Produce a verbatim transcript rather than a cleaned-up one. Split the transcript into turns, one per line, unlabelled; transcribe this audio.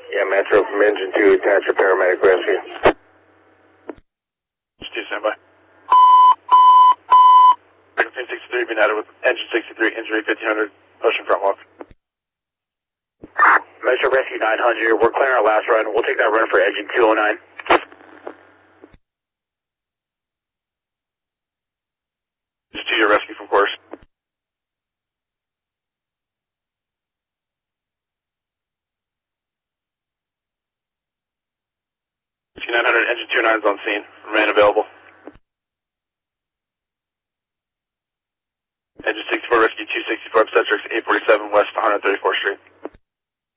Yeah, Metro from Engine two, attach your paramedic rescue.
two, stand by. fifteen sixty-three, being added with Engine sixty-three, injury fifteen hundred, pushing front walk.
Metro Rescue nine hundred, we're clearing our last run. We'll take that run for Engine two oh nine.
Just to your rescue from course. nine hundred, Engine two oh nine is on scene. Remain available.